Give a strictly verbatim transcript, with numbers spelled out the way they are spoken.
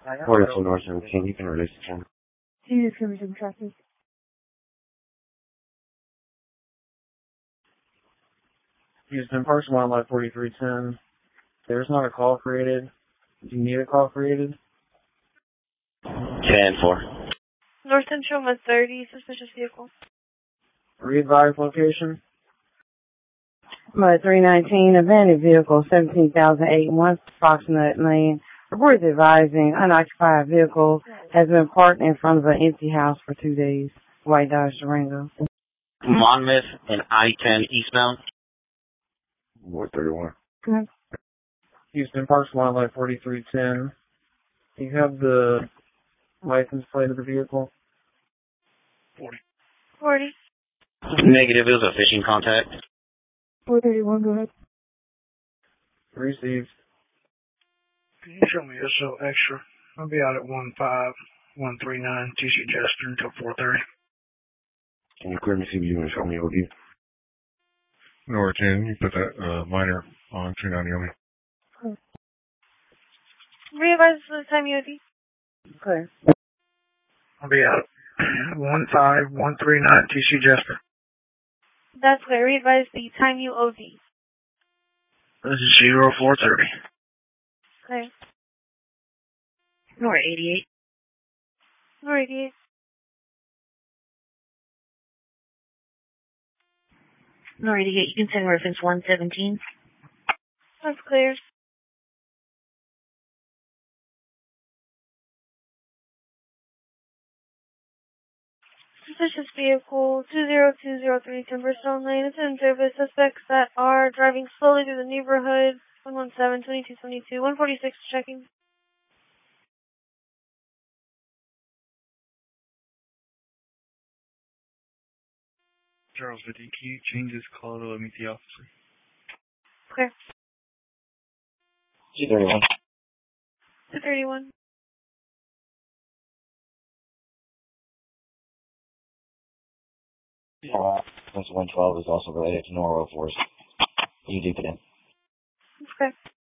forty-two North seventeen, you can release the ten. Jesus, can we do traffic? Houston, Parks and Wildlife forty-three ten. There's not a call created. Do you need a call created? ten four. North Central one thirty, suspicious vehicle. Re-advise location. Mud three nineteen, abandoned vehicle, seventeen thousand eight, one Foxnut Lane. Reports advising unoccupied vehicle has been parked in front of an empty house for two days. White Dodge Durango. Monmouth and I ten eastbound. one thirty-one. Okay. Houston, Parks and Wildlife forty-three ten. Do you have the license plate of the vehicle? forty. forty. Negative, it was a fishing contact. four thirty-one, go ahead. Received. Can you show me S O extra? I'll be out at one five one three nine T C Jester until four thirty. Can you clear me C B U and show me O D? Nora ten, you put that uh, minor on two ninety on me. Re-advise for the time U O D. Clear. I'll be out one five one three nine T C Jester. That's clear. Re-advise the time U O D. This is zero four thirty. Clear. Nora eighty-eight. Nora eighty-eight. Nora eighty-eight, you can send reference one seventeen. That's clear. Suspicious vehicle two zero two zero three Timberstone Lane. It's in service. Suspects that are driving slowly through the neighborhood. one one seven, twenty-two seventy-two, one forty-six checking. Charles fifty, can you change this call to meet the officer? Clear. two thirty-one. two thirty-one. Uh, one twelve is also related to Nora force. You deep it in. Okay.